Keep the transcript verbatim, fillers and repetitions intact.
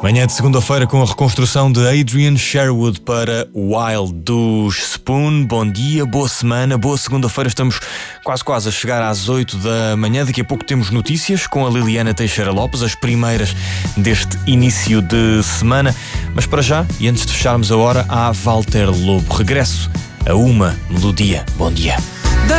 Manhã de segunda-feira com a reconstrução de Adrian Sherwood para Wild dos Spoon. Bom dia, boa semana, boa segunda-feira. Estamos quase quase a chegar às oito da manhã. Daqui a pouco temos notícias com a Liliana Teixeira Lopes, as primeiras deste início de semana. Mas para já, e antes de fecharmos a hora, há Walter Lobo. Regresso a uma melodia. Bom dia.